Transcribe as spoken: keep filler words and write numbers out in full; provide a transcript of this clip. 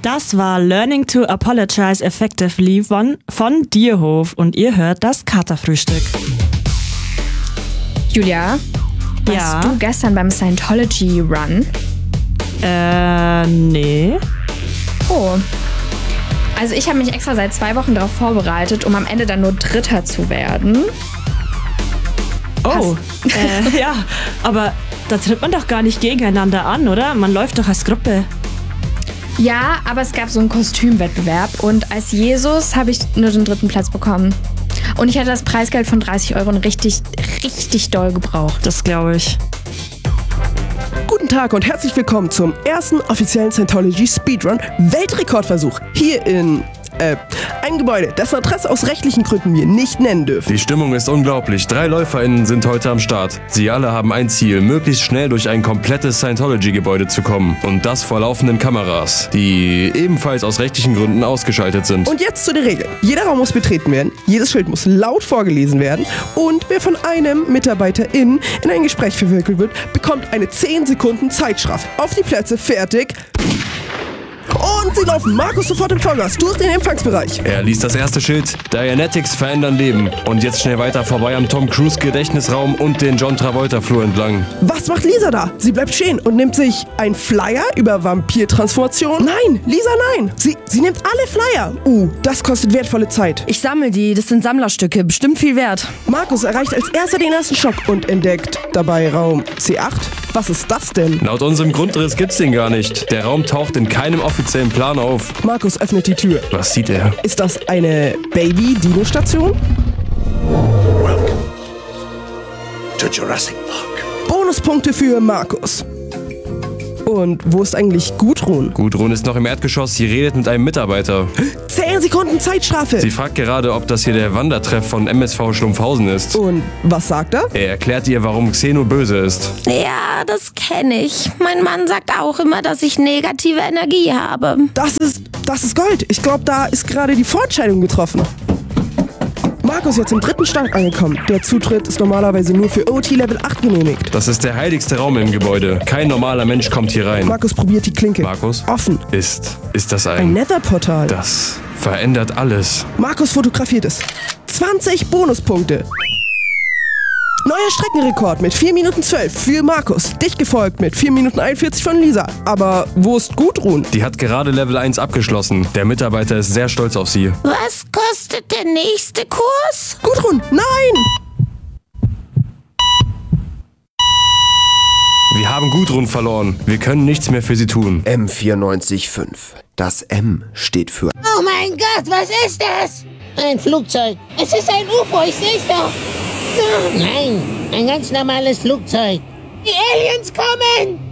Das war Learning to Apologize Effectively von, von Dierhof und ihr hört das Katerfrühstück. Julia, warst Ja? du gestern beim Scientology Run? Äh, nee. Oh. Also ich habe mich extra seit zwei Wochen darauf vorbereitet, um am Ende dann nur Dritter zu werden. Oh, äh, ja, aber da tritt man doch gar nicht gegeneinander an, oder? Man läuft doch als Gruppe. Ja, aber es gab so einen Kostümwettbewerb und als Jesus habe ich nur den dritten Platz bekommen. Und ich hätte das Preisgeld von dreißig Euro richtig, richtig doll gebraucht. Das glaube ich. Guten Tag und herzlich willkommen zum ersten offiziellen Scientology Speedrun Weltrekordversuch hier in äh, einem Gebäude, dessen Adresse aus rechtlichen Gründen wir nicht nennen dürfen. Die Stimmung ist unglaublich. Drei LäuferInnen sind heute am Start. Sie alle haben ein Ziel, möglichst schnell durch ein komplettes Scientology-Gebäude zu kommen. Und das vor laufenden Kameras, die ebenfalls aus rechtlichen Gründen ausgeschaltet sind. Und jetzt zu den Regeln. Jeder Raum muss betreten werden, jedes Schild muss laut vorgelesen werden und wer von einem MitarbeiterIn in ein Gespräch verwickelt wird, bekommt eine zehn Sekunden Zeitstrafe. Auf die Plätze, fertig. Und sie laufen Markus sofort im Vollgas durch den Empfangsbereich. Er liest das erste Schild. Dianetics verändern Leben. Und jetzt schnell weiter vorbei am Tom Cruise Gedächtnisraum und den John Travolta Flur entlang. Was macht Lisa da? Sie bleibt stehen und nimmt sich einen Flyer über Vampirtransformation. Nein, Lisa, nein. Sie, sie nimmt alle Flyer. Uh, das kostet wertvolle Zeit. Ich sammle die, das sind Sammlerstücke, bestimmt viel wert. Markus erreicht als erster den ersten Stock und entdeckt dabei Raum C acht. Was ist das denn? Laut unserem Grundriss gibt's den gar nicht. Der Raum taucht in keinem offiziellen Plan auf. Markus öffnet die Tür. Was sieht er? Ist das eine Baby-Dino-Station? Welcome to Jurassic Park. Bonuspunkte für Markus. Und wo ist eigentlich Gudrun? Gudrun ist noch im Erdgeschoss. Sie redet mit einem Mitarbeiter. zehn Sekunden Zeitstrafe. Sie fragt gerade, ob das hier der Wandertreff von M S V Schlumpfhausen ist. Und was sagt er? Er erklärt ihr, warum Xeno böse ist. Ja, das kenne ich. Mein Mann sagt auch immer, dass ich negative Energie habe. Das ist, das ist Gold. Ich glaube, da ist gerade die Vorentscheidung getroffen. Markus ist jetzt im dritten Stand angekommen. Der Zutritt ist normalerweise nur für O T Level acht genehmigt. Das ist der heiligste Raum im Gebäude. Kein normaler Mensch kommt hier rein. Markus probiert die Klinke. Markus? Offen. Ist, ist das Ein ein... Nether-Portal. Das verändert alles. Markus fotografiert es. zwanzig Bonuspunkte. Neuer Streckenrekord mit vier Minuten zwölf für Markus. Dicht gefolgt mit vier Minuten einundvierzig von Lisa. Aber wo ist Gudrun? Die hat gerade Level eins abgeschlossen. Der Mitarbeiter ist sehr stolz auf sie. Was kostet der nächste Kurs? Gudrun, nein! Wir haben Gudrun verloren. Wir können nichts mehr für sie tun. M vierundneunzig fünf. Das M steht für Oh mein Gott, was ist das? Ein Flugzeug. Es ist ein U F O, ich sehe es doch. Nein, ein ganz normales Flugzeug. Die Aliens kommen!